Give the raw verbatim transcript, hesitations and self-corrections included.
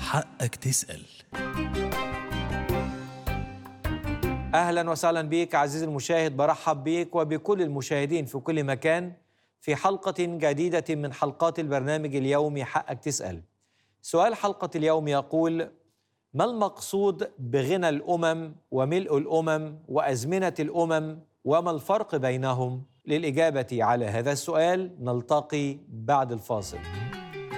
حقك تسأل. أهلا وسهلا بك عزيزي المشاهد، برحب بك وبكل المشاهدين في كل مكان في حلقة جديدة من حلقات البرنامج اليومي حقك تسأل. سؤال حلقة اليوم يقول: ما المقصود بغنى الأمم وملء الأمم وأزمنة الأمم وما الفرق بينهم؟ للإجابة على هذا السؤال نلتقي بعد الفاصل.